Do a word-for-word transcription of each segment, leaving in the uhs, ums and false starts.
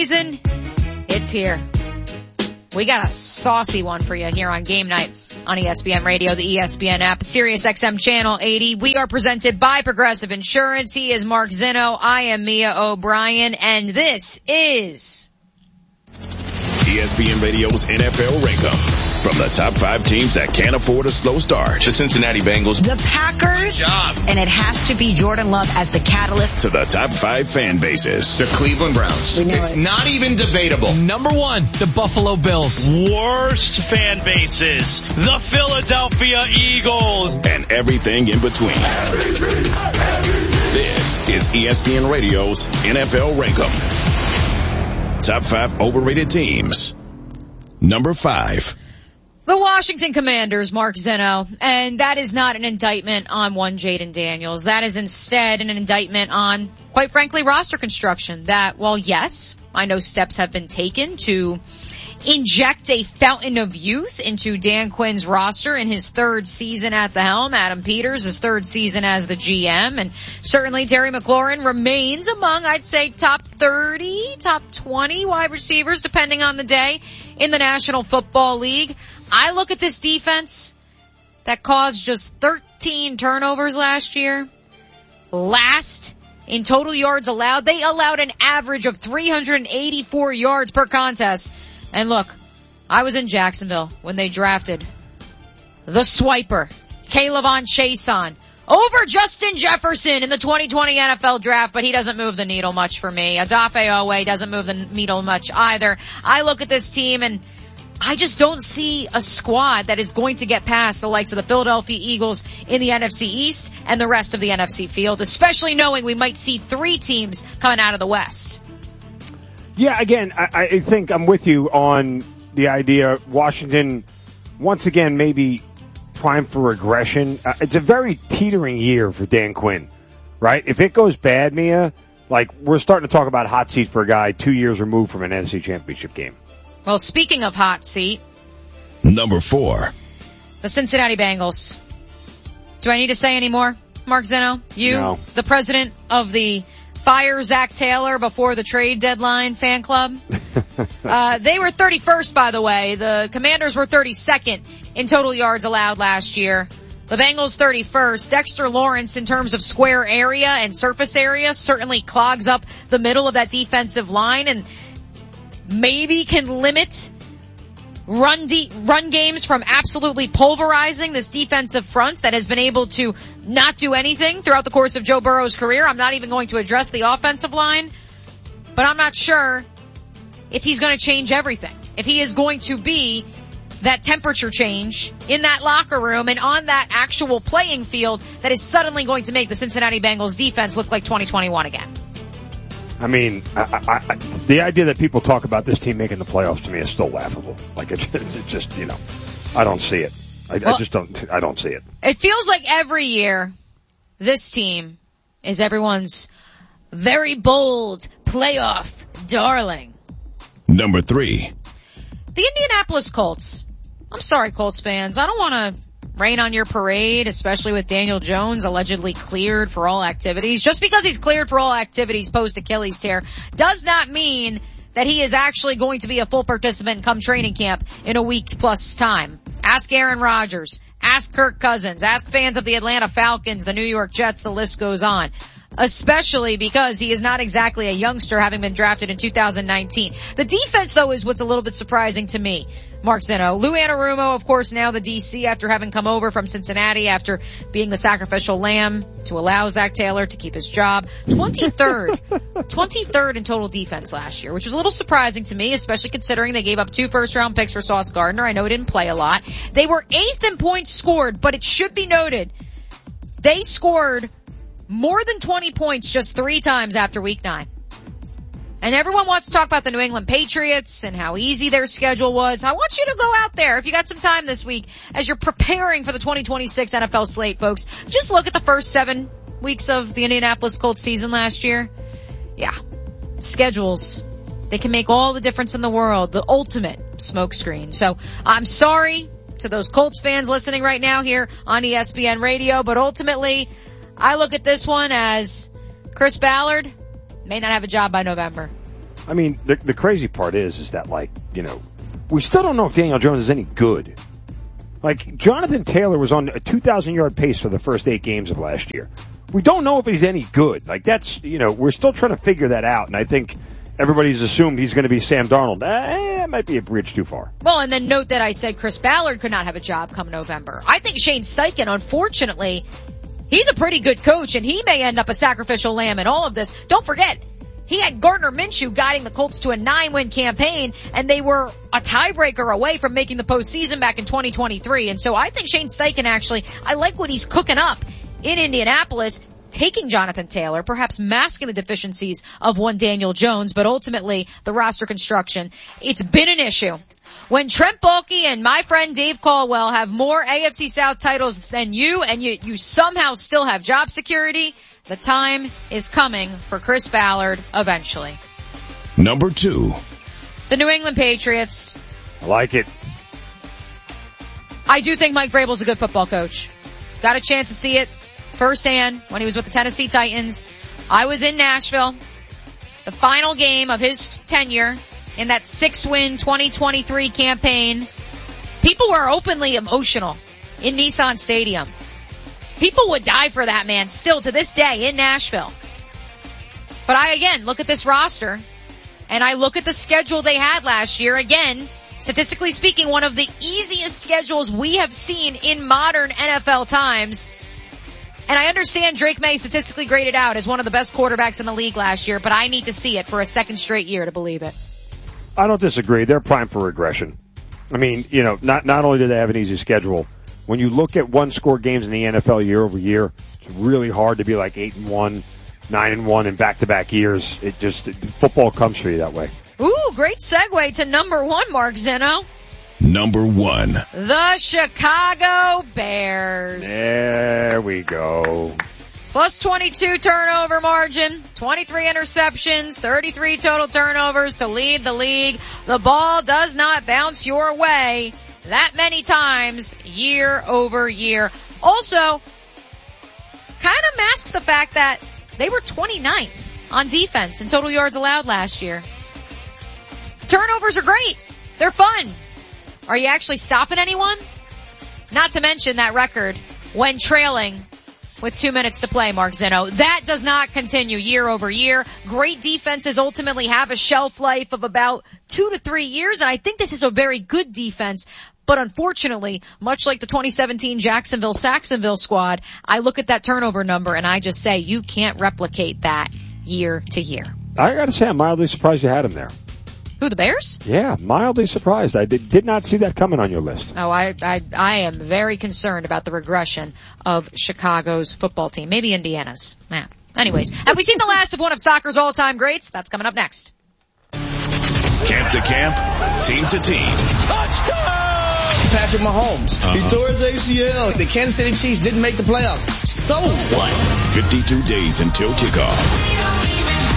season, it's here. We got a saucy one for you here on Game Night on E S P N Radio, the E S P N app, Sirius X M Channel eighty. We are presented by Progressive Insurance. He is Mark Zinno. I am Mia O'Brien, and this is E S P N Radio's N F L Rank-Up. From the top five teams that can't afford a slow start, the Cincinnati Bengals, the Packers, and it has to be Jordan Love as the catalyst, to the top five fan bases, the Cleveland Browns. It's it. not even debatable. Number one, the Buffalo Bills. Worst fan bases, the Philadelphia Eagles, and everything in between. This is E S P N Radio's N F L Rank-Up. Top five overrated teams. Number five. The Washington Commanders, Mark Zinno, and that is not an indictment on one Jaden Daniels. That is instead an indictment on, quite frankly, roster construction. That, well, yes, I know steps have been taken to inject a fountain of youth into Dan Quinn's roster in his third season at the helm. Adam Peters, his third season as the G M, and certainly Terry McLaurin remains among, I'd say, top thirty, top twenty wide receivers, depending on the day, in the National Football League. I look at this defense that caused just thirteen turnovers last year, last in total yards allowed. They allowed an average of three hundred eighty-four yards per contest. And look, I was in Jacksonville when they drafted the swiper, K'Lavon Chaisson, over Justin Jefferson in the twenty twenty N F L draft, but he doesn't move the needle much for me. Odafe Oweh doesn't move the needle much either. I look at this team and I just don't see a squad that is going to get past the likes of the Philadelphia Eagles in the N F C East and the rest of the N F C field, especially knowing we might see three teams coming out of the West. Yeah, again, I, I think I'm with you on the idea Washington, once again, maybe prime for regression. Uh, it's a very teetering year for Dan Quinn, right? If it goes bad, Mia, like, we're starting to talk about hot seat for a guy two years removed from an N F C Championship game. Well, speaking of hot seat. Number four. The Cincinnati Bengals. Do I need to say any more, Mark Zinno? You, no. The president of the Fire Zach Taylor before the trade deadline fan club. uh, they were thirty-first, by the way. The Commanders were thirty-second in total yards allowed last year. The Bengals thirty-first. Dexter Lawrence, in terms of square area and surface area, certainly clogs up the middle of that defensive line and maybe can limit run de- run games from absolutely pulverizing this defensive front that has been able to not do anything throughout the course of Joe Burrow's career. I'm not even going to address the offensive line, but I'm not sure if he's going to change everything. If he is going to be that temperature change in that locker room and on that actual playing field that is suddenly going to make the Cincinnati Bengals defense look like twenty twenty-one again. I mean, I, I, I, the idea that people talk about this team making the playoffs to me is still laughable. Like, it's, it's just, you know, I don't see it. I, well, I just don't, I don't see it. It feels like every year this team is everyone's very bold playoff darling. Number three. The Indianapolis Colts. I'm sorry, Colts fans. I don't want to rain on your parade, especially with Daniel Jones allegedly cleared for all activities. Just because he's cleared for all activities post Achilles tear does not mean that he is actually going to be a full participant come training camp in a week plus time. Ask Aaron Rodgers. Ask Kirk Cousins. Ask fans of the Atlanta Falcons, the New York Jets, the list goes on. Especially because he is not exactly a youngster, having been drafted in two thousand nineteen. The defense, though, is what's a little bit surprising to me, Mark Zinno. Lou Anarumo, of course, now the D C after having come over from Cincinnati after being the sacrificial lamb to allow Zach Taylor to keep his job. twenty-third. twenty-third in total defense last year, which was a little surprising to me, especially considering they gave up two first-round picks for Sauce Gardner. I know he didn't play a lot. They were eighth in points scored, but it should be noted, they scored more than twenty points just three times after week nine. And everyone wants to talk about the New England Patriots and how easy their schedule was. I want you to go out there, if you got some time this week, as you're preparing for the twenty twenty-six N F L slate, folks. Just look at the first seven weeks of the Indianapolis Colts season last year. Yeah. Schedules. They can make all the difference in the world. The ultimate smokescreen. So I'm sorry to those Colts fans listening right now here on E S P N Radio, but ultimately, I look at this one as Chris Ballard may not have a job by November. I mean, the, the crazy part is, is that, like, you know, we still don't know if Daniel Jones is any good. Like, Jonathan Taylor was on a two thousand yard pace for the first eight games of last year. We don't know if he's any good. Like, that's, you know, we're still trying to figure that out, and I think everybody's assumed he's going to be Sam Darnold. Eh, that might be a bridge too far. Well, and then note that I said Chris Ballard could not have a job come November. I think Shane Steichen, unfortunately, he's a pretty good coach, and he may end up a sacrificial lamb in all of this. Don't forget, he had Gardner Minshew guiding the Colts to a nine-win campaign, and they were a tiebreaker away from making the postseason back in twenty twenty-three. And so I think Shane Steichen actually, I like what he's cooking up in Indianapolis, taking Jonathan Taylor, perhaps masking the deficiencies of one Daniel Jones, but ultimately the roster construction, it's been an issue. When Trent Baalke and my friend Dave Caldwell have more A F C South titles than you, and you, you somehow still have job security, the time is coming for Chris Ballard eventually. Number two. The New England Patriots. I like it. I do think Mike Vrabel's a good football coach. Got a chance to see it firsthand when he was with the Tennessee Titans. I was in Nashville. The final game of his tenure in that six-win twenty twenty-three campaign. People were openly emotional in Nissan Stadium. People would die for that man still to this day in Nashville. But I, again, look at this roster, and I look at the schedule they had last year. Again, statistically speaking, one of the easiest schedules we have seen in modern N F L times. And I understand Drake May statistically graded out as one of the best quarterbacks in the league last year, but I need to see it for a second straight year to believe it. I don't disagree. They're primed for regression. I mean, you know, not not only do they have an easy schedule, when you look at one-score games in the N F L year over year, it's really hard to be like eight and one, nine and one in back-to-back years. It just football comes for you that way. Ooh, great segue to number one, Mark Zeno. Number one. The Chicago Bears. There we go. Plus twenty-two turnover margin, twenty-three interceptions, thirty-three total turnovers to lead the league. The ball does not bounce your way that many times year over year. Also, kind of masks the fact that they were twenty-ninth on defense in total yards allowed last year. Turnovers are great. They're fun. Are you actually stopping anyone? Not to mention that record when trailing with two minutes to play, Mark Zeno. That does not continue year over year. Great defenses ultimately have a shelf life of about two to three years, and I think this is a very good defense. But unfortunately, much like the twenty seventeen Jacksonville-Saxonville squad, I look at that turnover number and I just say you can't replicate that year to year. I gotta say, I'm mildly surprised you had him there. Who, the Bears? Yeah, mildly surprised. I did, did not see that coming on your list. Oh, I, I, I am very concerned about the regression of Chicago's football team. Maybe Indiana's. Yeah. Anyways, have we seen the last of one of soccer's all-time greats? That's coming up next. Camp to camp, team to team. Touchdown! Patrick Mahomes. Uh-huh. He tore his A C L. The Kansas City Chiefs didn't make the playoffs. So what? fifty-two days until kickoff.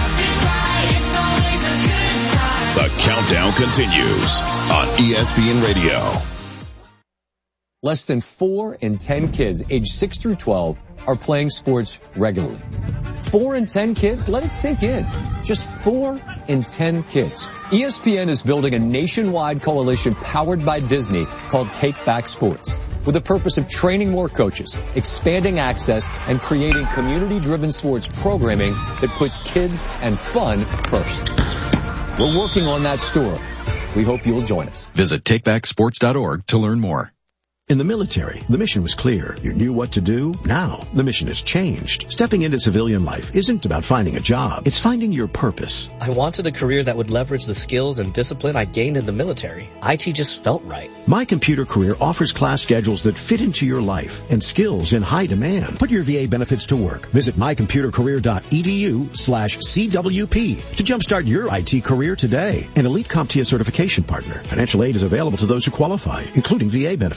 The countdown continues on E S P N Radio. Less than four in ten kids aged six through twelve are playing sports regularly. Four in ten kids? Let it sink in. Just four in ten kids. E S P N is building a nationwide coalition powered by Disney called Take Back Sports, with the purpose of training more coaches, expanding access, and creating community-driven sports programming that puts kids and fun first. We're working on that story. We hope you'll join us. Visit take back sports dot org to learn more. In the military, the mission was clear. You knew what to do. Now, the mission has changed. Stepping into civilian life isn't about finding a job. It's finding your purpose. I wanted a career that would leverage the skills and discipline I gained in the military. I T just felt right. My Computer Career offers class schedules that fit into your life and skills in high demand. Put your V A benefits to work. Visit my computer career dot e d u slash C W P to jumpstart your I T career today. An Elite CompTIA certification partner. Financial aid is available to those who qualify, including V A benefits.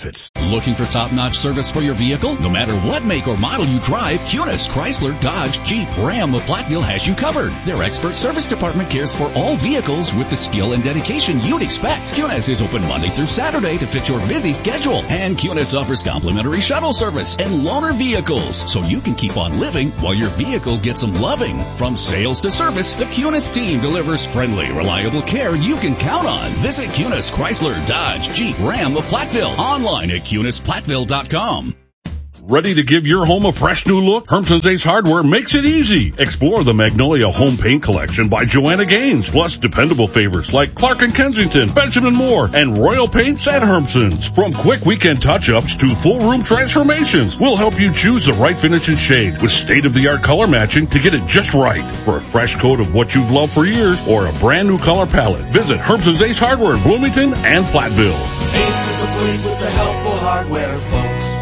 Looking for top-notch service for your vehicle? No matter what make or model you drive, Cunis, Chrysler, Dodge, Jeep, Ram, of Platteville has you covered. Their expert service department cares for all vehicles with the skill and dedication you'd expect. Cunis is open Monday through Saturday to fit your busy schedule. And Cunis offers complimentary shuttle service and loaner vehicles, so you can keep on living while your vehicle gets some loving. From sales to service, the Cunis team delivers friendly, reliable care you can count on. Visit Cunis, Chrysler, Dodge, Jeep, Ram of Platteville. Online at Cunis Platteville dot com. Ready to give your home a fresh new look? Hermson's Ace Hardware makes it easy. Explore the Magnolia Home Paint Collection by Joanna Gaines, plus dependable favorites like Clark and Kensington, Benjamin Moore, and Royal Paints at Hermson's. From quick weekend touch-ups to full room transformations, we'll help you choose the right finish and shade with state-of-the-art color matching to get it just right. For a fresh coat of what you've loved for years or a brand new color palette, visit Hermson's Ace Hardware in Bloomington and Platteville. Ace is the place with the helpful hardware, folks.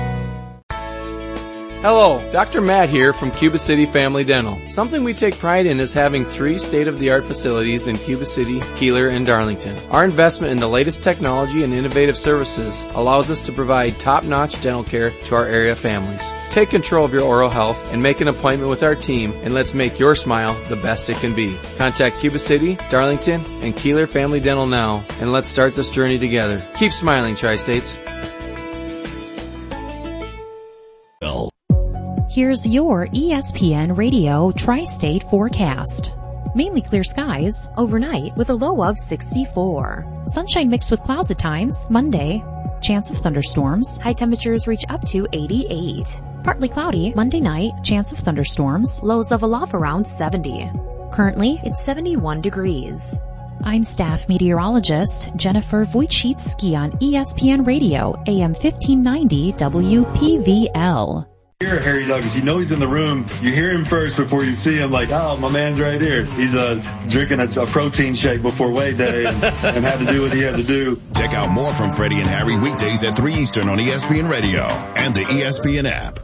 Hello, Doctor Matt here from Cuba City Family Dental. Something we take pride in is having three state-of-the-art facilities in Cuba City, Keeler, and Darlington. Our investment in the latest technology and innovative services allows us to provide top-notch dental care to our area families. Take control of your oral health and make an appointment with our team, and let's make your smile the best it can be. Contact Cuba City, Darlington, and Keeler Family Dental now, and let's start this journey together. Keep smiling, Tri-States. Here's your E S P N Radio Tri-State forecast. Mainly clear skies overnight with a low of sixty-four. Sunshine mixed with clouds at times. Monday, chance of thunderstorms. High temperatures reach up to eighty-eight. Partly cloudy Monday night, chance of thunderstorms. Lows level off around seventy. Currently, it's seventy-one degrees. I'm staff meteorologist Jennifer Wojcicki on E S P N Radio, A M fifteen ninety W P V L. Here, Harry Douglas, you know he's in the room. You hear him first before you see him. Like, oh, my man's right here. He's uh, drinking a, a protein shake before weigh day and, and had to do what he had to do. Check out more from Freddie and Harry weekdays at three Eastern on E S P N Radio and the E S P N app.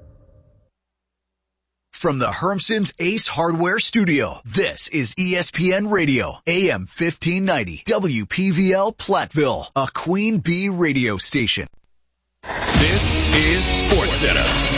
From the Hermson's Ace Hardware Studio, this is E S P N Radio, A M fifteen ninety, W P V L Platteville, a Queen Bee radio station. This is SportsCenter.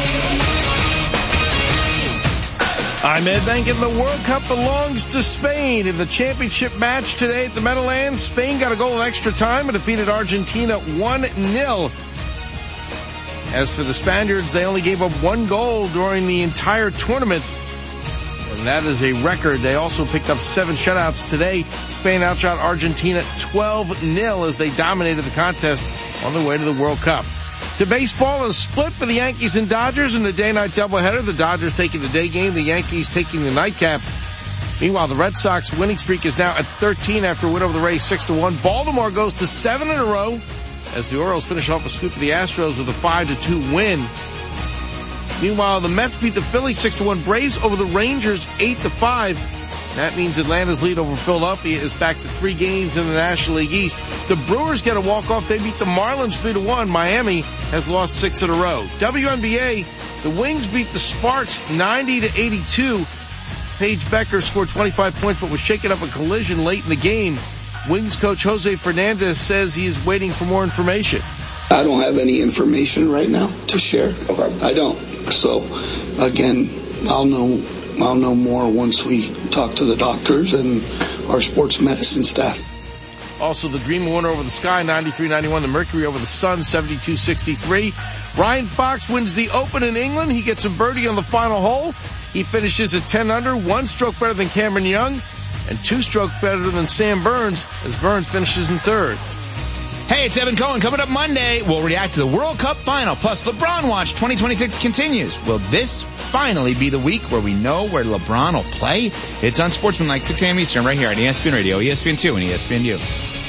I'm Ed Bankin. The World Cup belongs to Spain. In the championship match today at the Meadowlands, Spain got a goal in extra time and defeated Argentina one nil. As for the Spaniards, they only gave up one goal during the entire tournament, and that is a record. They also picked up seven shutouts today. Spain outshot Argentina twelve nil as they dominated the contest on their way to the World Cup. To baseball, a split for the Yankees and Dodgers in the day-night doubleheader. The Dodgers taking the day game, the Yankees taking the nightcap. Meanwhile, the Red Sox winning streak is now at thirteen after a win over the Rays six to one. Baltimore goes to seven in a row as the Orioles finish off a sweep of the Astros with a five to two win. Meanwhile, the Mets beat the Phillies six to one. Braves over the Rangers eight to five. That means Atlanta's lead over Philadelphia is back to three games in the National League East. The Brewers get a walk-off. They beat the Marlins three to one. Miami has lost six in a row. W N B A, the Wings beat the Sparks ninety to eighty-two. Paige Becker scored twenty-five points but was shaken up a collision late in the game. Wings coach Jose Fernandez says he is waiting for more information. I don't have any information right now to share. Okay. I don't. So, again, I'll know I'll know more once we talk to the doctors and our sports medicine staff. Also, the Dream winner over the Sky, ninety-three ninety-one. The Mercury over the Sun, seventy-two sixty-three. Ryan Fox wins the Open in England. He gets a birdie on the final hole. He finishes at ten under, one stroke better than Cameron Young, and two strokes better than Sam Burns, as Burns finishes in third. Hey, it's Evan Cohen. Coming up Monday, we'll react to the World Cup final. Plus, LeBron Watch twenty twenty-six continues. Will this finally be the week where we know where LeBron will play? It's on Sportsmanlike, six a.m. Eastern, right here on E S P N Radio, E S P N two, and E S P N U.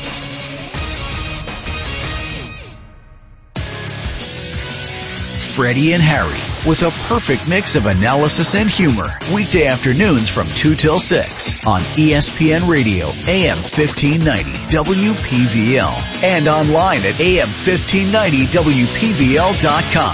Freddie and Harry, with a perfect mix of analysis and humor. Weekday afternoons from two till six on E S P N Radio, A M fifteen ninety, W P V L, and online at A M fifteen ninety W P V L dot com.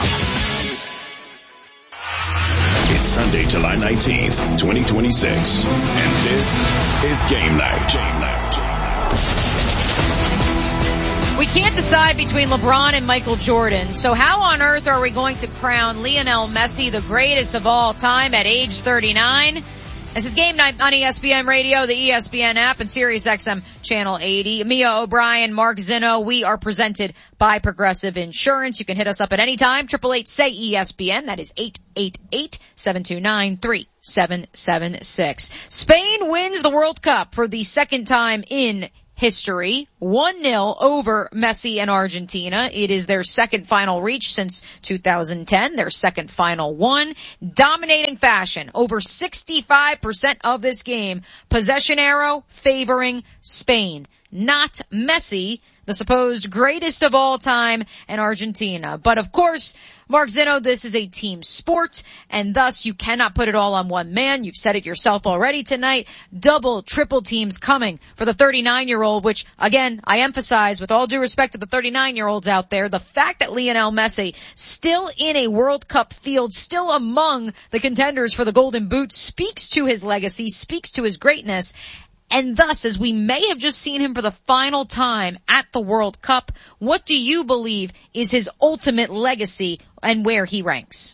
It's Sunday, July nineteenth, twenty twenty-six, and this is Game Night. Game Night. We can't decide between LeBron and Michael Jordan. So how on earth are we going to crown Lionel Messi the greatest of all time at age thirty-nine? This is Game Night on E S P N Radio, the E S P N app, and Sirius X M Channel eighty. Mia O'Brien, Mark Zinno, we are presented by Progressive Insurance. You can hit us up at any time, eight eight eight, say E S P N. That is eight eight eight, seven two nine, three seven seven six. Spain wins the World Cup for the second time in history, one nil over Messi and Argentina. It is their second final reach since two thousand ten, their second final one. Dominating fashion, over sixty-five percent of this game, possession arrow favoring Spain. Not Messi, the supposed greatest of all time, and Argentina. But of course, Mark Zinno, this is a team sport, and thus you cannot put it all on one man. You've said it yourself already tonight. Double, triple teams coming for the thirty-nine-year-old, which, again, I emphasize, with all due respect to the thirty-nine-year-olds out there, the fact that Lionel Messi, still in a World Cup field, still among the contenders for the Golden Boot, speaks to his legacy, speaks to his greatness. And thus, as we may have just seen him for the final time at the World Cup, what do you believe is his ultimate legacy and where he ranks?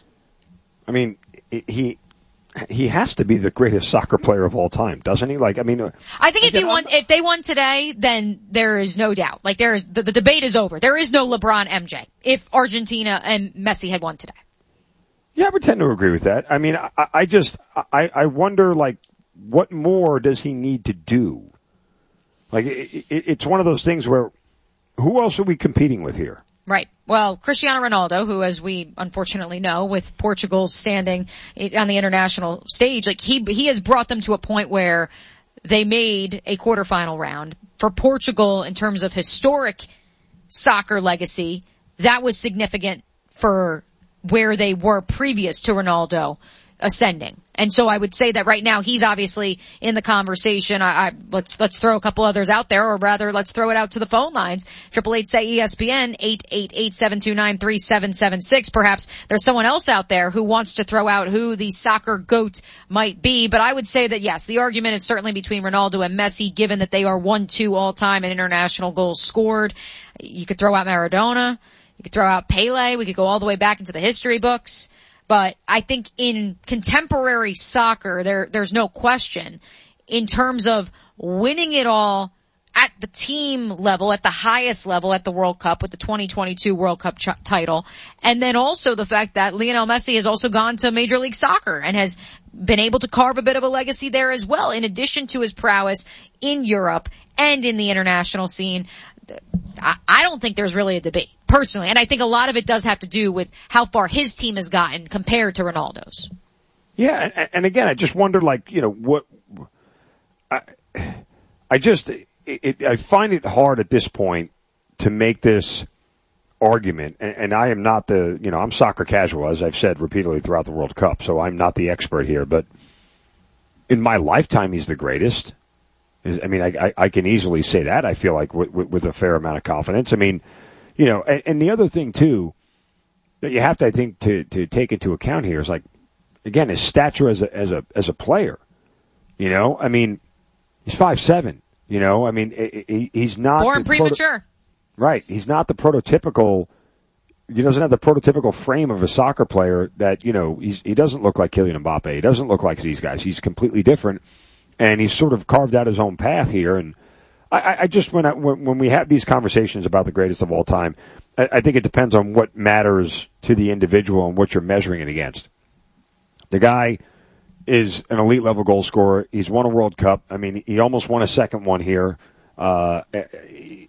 I mean, he he has to be the greatest soccer player of all time, doesn't he? Like, I mean, I think if he won, if they won today, then there is no doubt. Like, there is the, the debate is over. There is no LeBron M J if Argentina and Messi had won today. Yeah, I would tend to agree with that. I mean, I, I just I I wonder, like, what more does he need to do? Like, it, it, it's one of those things where, who else are we competing with here? Right. Well, Cristiano Ronaldo, who, as we unfortunately know, with Portugal's standing on the international stage, like, he, he has brought them to a point where they made a quarterfinal round. For Portugal, in terms of historic soccer legacy, that was significant for where they were previous to Ronaldo ascending. And so I would say that right now he's obviously in the conversation. I, I let's let's throw a couple others out there, or rather let's throw it out to the phone lines. Triple eight say E S P N, eight eight eight seven two nine three seven seven six. Perhaps there's someone else out there who wants to throw out who the soccer GOAT might be. But I would say that yes, the argument is certainly between Ronaldo and Messi, given that they are one two all time in international goals scored. You could throw out Maradona, you could throw out Pele, we could go all the way back into the history books. But I think in contemporary soccer, there, there's no question in terms of winning it all at the team level, at the highest level at the World Cup with the twenty twenty-two World Cup ch- title. And then also the fact that Lionel Messi has also gone to Major League Soccer and has been able to carve a bit of a legacy there as well, in addition to his prowess in Europe and in the international scene. I don't think there's really a debate, personally. And I think a lot of it does have to do with how far his team has gotten compared to Ronaldo's. Yeah, and, and again, I just wonder, like, you know, what, I, I just, it, it, I find it hard at this point to make this argument, and, and I am not the, you know, I'm soccer casual, as I've said repeatedly throughout the World Cup, so I'm not the expert here, but in my lifetime, he's the greatest. I mean, I, I, I can easily say that, I feel like, with, with, with a fair amount of confidence. I mean, you know, and, and the other thing, too, that you have to, I think, to, to take into account here is, like, again, his stature as a, as a, as a player. You know, I mean, he's five seven, you know, I mean, he, he's not. Born premature. Proto- right. He's not the prototypical, he doesn't have the prototypical frame of a soccer player that, you know, he's, he doesn't look like Kylian Mbappe. He doesn't look like these guys. He's completely different. And he's sort of carved out his own path here. And I, I just, when, I, when when we have these conversations about the greatest of all time, I, I think it depends on what matters to the individual and what you're measuring it against. The guy is an elite level goal scorer. He's won a World Cup. I mean, he almost won a second one here. Uh, I,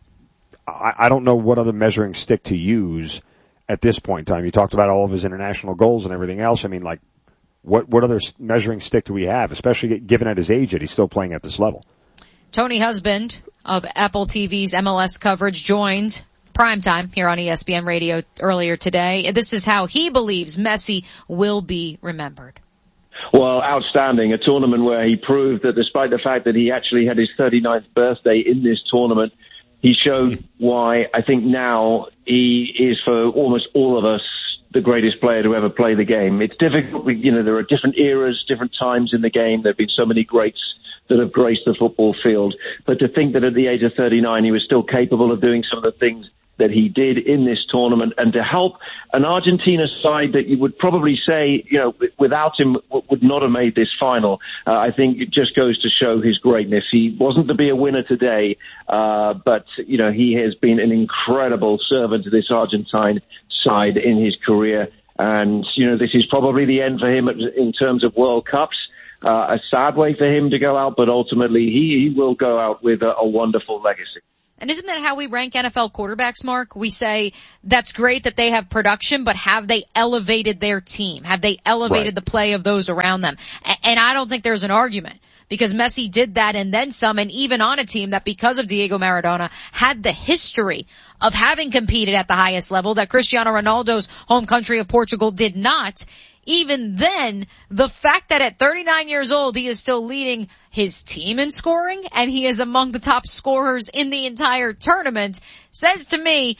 I don't know what other measuring stick to use at this point in time. You talked about all of his international goals and everything else. I mean, like, What what other measuring stick do we have, especially given at his age that he's still playing at this level? Tony Husband of Apple T V's M L S coverage joined Primetime here on E S P N Radio earlier today. This is how he believes Messi will be remembered. Well, outstanding. A tournament where he proved that despite the fact that he actually had his thirty-ninth birthday in this tournament, he showed why I think now he is, for almost all of us, the greatest player to ever play the game. It's difficult, you know, there are different eras, different times in the game. There have been so many greats that have graced the football field. But to think that at the age of thirty-nine, he was still capable of doing some of the things that he did in this tournament, and to help an Argentina side that you would probably say, you know, without him would not have made this final. Uh, I think it just goes to show his greatness. He wasn't to be a winner today, uh, but, you know, he has been an incredible servant to this Argentine side in his career. And, you know, this is probably the end for him in terms of World Cups. Uh, a sad way for him to go out, but ultimately he, he will go out with a, a wonderful legacy. And isn't that how we rank N F L quarterbacks, Mark? We say that's great that they have production, but have they elevated their team? Have they elevated right. the play of those around them? And I don't think there's an argument, because Messi did that and then some, and even on a team that, because of Diego Maradona, had the history of having competed at the highest level that Cristiano Ronaldo's home country of Portugal did not. Even then, the fact that at thirty-nine years old he is still leading his team in scoring and he is among the top scorers in the entire tournament says to me,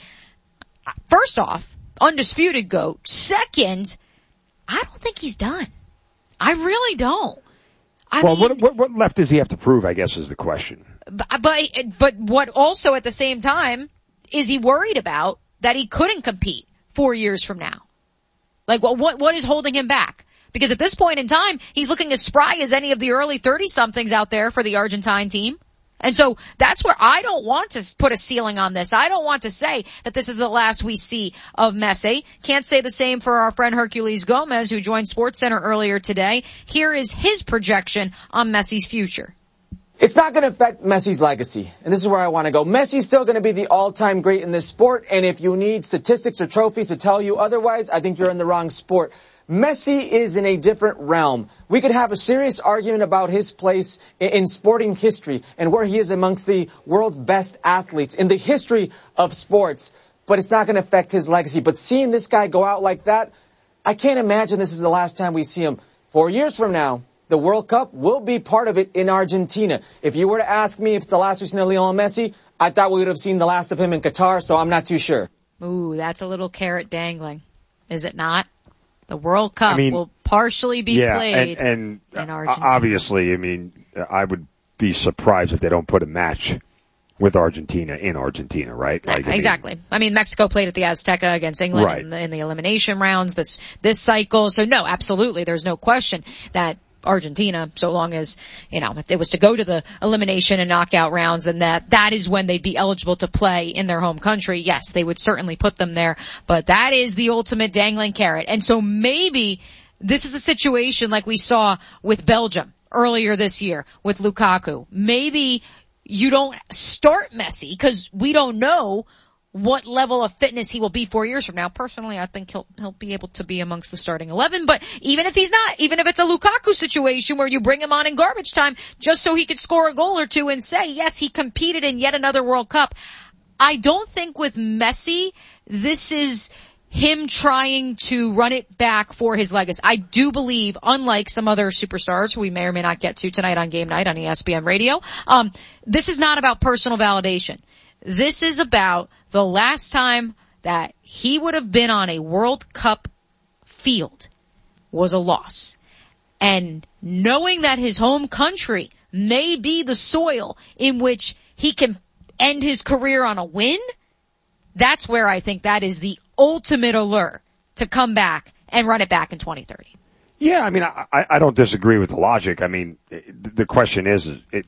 first off, undisputed GOAT. Second, I don't think he's done. I really don't. I well, mean, what, what, what left does he have to prove, I guess, is the question. But, but, but what also at the same time is he worried about that he couldn't compete four years from now? Like, what, what, what is holding him back? Because at this point in time, he's looking as spry as any of the early thirty-somethings out there for the Argentine team. And so that's where I don't want to put a ceiling on this. I don't want to say that this is the last we see of Messi. Can't say the same for our friend Herculez Gomez, who joined SportsCenter earlier today. Here is his projection on Messi's future. It's not going to affect Messi's legacy, and this is where I want to go. Messi's still going to be the all-time great in this sport, and if you need statistics or trophies to tell you otherwise, I think you're in the wrong sport. Messi is in a different realm. We could have a serious argument about his place in sporting history and where he is amongst the world's best athletes in the history of sports, but it's not going to affect his legacy. But seeing this guy go out like that, I can't imagine this is the last time we see him. Four years from now, the World Cup will be part of it in Argentina. If you were to ask me if it's the last we've seen of Lionel Messi, I thought we would have seen the last of him in Qatar, so I'm not too sure. Ooh, that's a little carrot dangling, is it not? The World Cup I mean, will partially be yeah, played and, and in Argentina. Obviously, I mean, I would be surprised if they don't put a match with Argentina in Argentina, right? Like, exactly. I mean, I mean, Mexico played at the Azteca against England right. in, the, in the elimination rounds this this cycle. So no, absolutely, there's no question that Argentina, so long as, you know, if it was to go to the elimination and knockout rounds, and that, that is when they'd be eligible to play in their home country. Yes, they would certainly put them there, but that is the ultimate dangling carrot. And so maybe this is a situation like we saw with Belgium earlier this year with Lukaku. Maybe you don't start Messi because we don't know what level of fitness he will be four years from now. Personally, I think he'll he'll be able to be amongst the starting eleven. But even if he's not, even if it's a Lukaku situation where you bring him on in garbage time just so he could score a goal or two and say, yes, he competed in yet another World Cup. I don't think with Messi, this is him trying to run it back for his legacy. I do believe, unlike some other superstars who we may or may not get to tonight on Game Night on E S P N Radio, um, this is not about personal validation. This is about the last time that he would have been on a World Cup field was a loss. And knowing that his home country may be the soil in which he can end his career on a win, that's where I think that is the ultimate allure to come back and run it back in twenty thirty. Yeah, I mean, I, I don't disagree with the logic. I mean, the question is, it,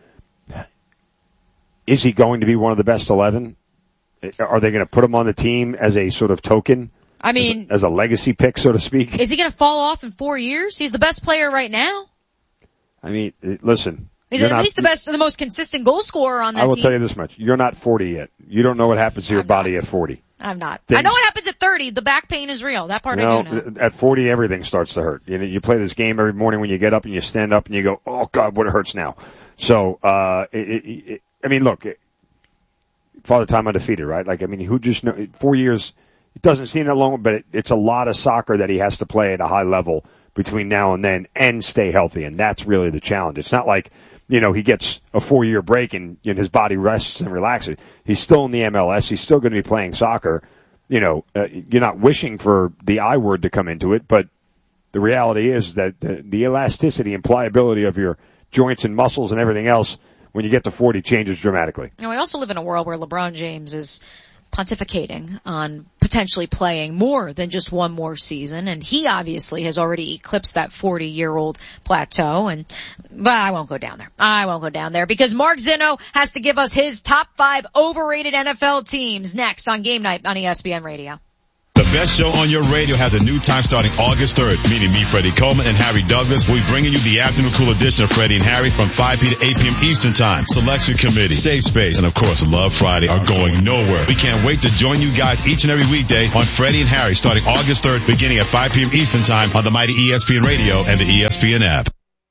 is he going to be one of the best eleven? Are they going to put him on the team as a sort of token? I mean, as a, as a legacy pick, so to speak? Is he going to fall off in four years? He's the best player right now. I mean, listen. He's at not, least the best, the most consistent goal scorer on that team. I will team. tell you this much. You're not forty yet. You don't know what happens to your I'm body not. at forty. I'm not. Things, I know what happens at thirty. The back pain is real. That part you know, I do know. At forty, everything starts to hurt. You know, you play this game every morning when you get up and you stand up and you go, oh God, what it hurts now. So, uh, it, it, it, I mean, look, it, Father Time undefeated, right? Like, I mean, who just know, four years, it doesn't seem that long, but it, it's a lot of soccer that he has to play at a high level between now and then and stay healthy. And that's really the challenge. It's not like, you know, he gets a four-year break and, and his body rests and relaxes. He's still in the M L S. He's still going to be playing soccer. You know, uh, you're not wishing for the I word to come into it, but the reality is that the, the elasticity and pliability of your joints and muscles and everything else, when you get to forty, changes dramatically. You know, we also live in a world where LeBron James is pontificating on potentially playing more than just one more season, and he obviously has already eclipsed that forty-year-old plateau, and, but I won't go down there. I won't go down there because Mark Zinno has to give us his top five overrated N F L teams next on Game Night on E S P N Radio. The best show on your radio has a new time starting August third. Meaning me, Freddie Coleman, and Harry Douglas will be bringing you the afternoon cool edition of Freddie and Harry from five p.m. to eight p.m. Eastern Time. Selection Committee, Safe Space, and of course Love Friday are going nowhere. We can't wait to join you guys each and every weekday on Freddie and Harry starting August third beginning at five p.m. Eastern Time on the mighty E S P N Radio and the E S P N app.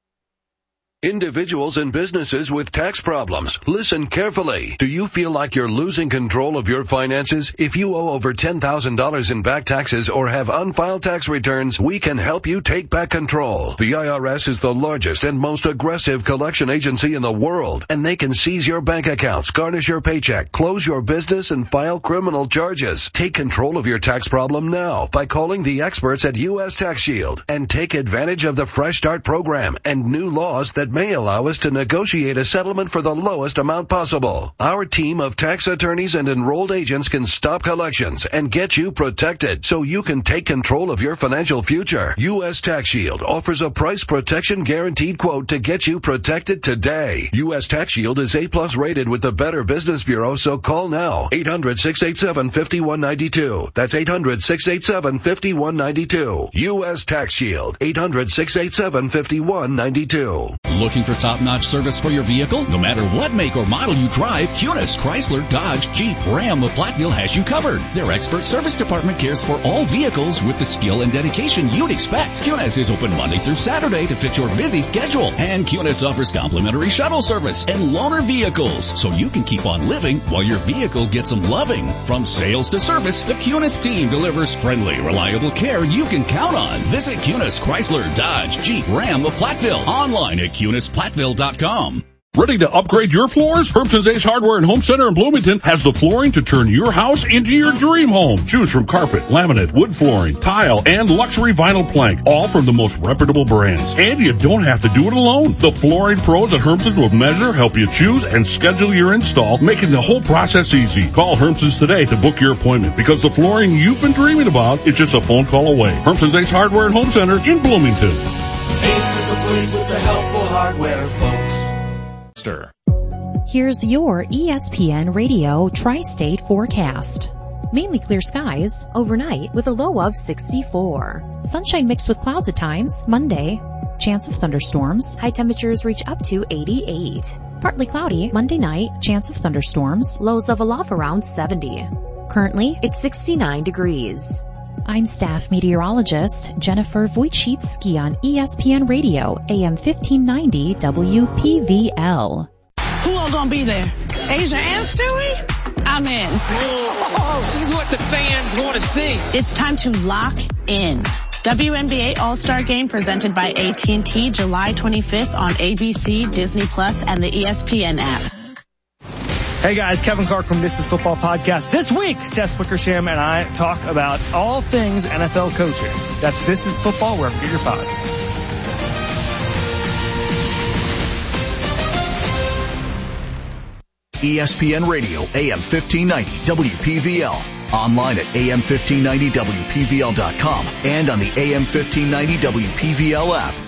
Individuals and businesses with tax problems, listen carefully. Do you feel like you're losing control of your finances? If you owe over ten thousand dollars in back taxes or have unfiled tax returns, we can help you take back control. The I R S is the largest and most aggressive collection agency in the world, and they can seize your bank accounts, garnish your paycheck, close your business, and file criminal charges. Take control of your tax problem now by calling the experts at U S Tax Shield and take advantage of the Fresh Start program and new laws that may allow us to negotiate a settlement for the lowest amount possible. Our team of tax attorneys and enrolled agents can stop collections and get you protected so you can take control of your financial future. U S Tax Shield offers a price protection guaranteed quote to get you protected today. U S Tax Shield is A plus rated with the Better Business Bureau, so call now. eight hundred, six eight seven, five one nine two. That's eight hundred, six eight seven, five one nine two. U S Tax Shield. eight hundred, six eight seven, five one nine two. Looking for top-notch service for your vehicle? No matter what make or model you drive, Kunis, Chrysler, Dodge, Jeep, Ram of Platteville has you covered. Their expert service department cares for all vehicles with the skill and dedication you'd expect. Kunis is open Monday through Saturday to fit your busy schedule. And Kunis offers complimentary shuttle service and loaner vehicles, so you can keep on living while your vehicle gets some loving. From sales to service, the Kunis team delivers friendly, reliable care you can count on. Visit Kunis, Chrysler, Dodge, Jeep, Ram of Platteville. Online at Kunis Platteville dot com. Ready to upgrade your floors? Hermson's Ace Hardware and Home Center in Bloomington has the flooring to turn your house into your dream home. Choose from carpet, laminate, wood flooring, tile, and luxury vinyl plank, all from the most reputable brands. And you don't have to do it alone. The flooring pros at Hermson's will measure, help you choose, and schedule your install, making the whole process easy. Call Hermson's today to book your appointment, because the flooring you've been dreaming about is just a phone call away. Hermson's Ace Hardware and Home Center in Bloomington. Ace is the place with the helpful hardware, folks. Here's your E S P N Radio Tri-State forecast. Mainly clear skies overnight with a low of sixty-four. Sunshine mixed with clouds at times Monday. Chance of thunderstorms. High temperatures reach up to eighty-eight. Partly cloudy Monday night. Chance of thunderstorms. Lows level off around seventy. Currently, it's sixty-nine degrees. I'm staff meteorologist Jennifer Wojcicki on E S P N Radio, A M fifteen ninety W P V L. Who all gonna be there? Asia and Stewie? I'm in. Oh, she's what the fans want to see. It's time to lock in. W N B A All-Star Game presented by A T and T July twenty-fifth on A B C, Disney Plus, and the E S P N app. Hey guys, Kevin Clark from This Is Football Podcast. This week, Seth Wickersham and I talk about all things N F L coaching. That's This Is Football, wherever you get your pods. E S P N Radio, A M fifteen ninety W P V L. Online at A M fifteen ninety W P V L dot com and on the A M fifteen ninety W P V L app.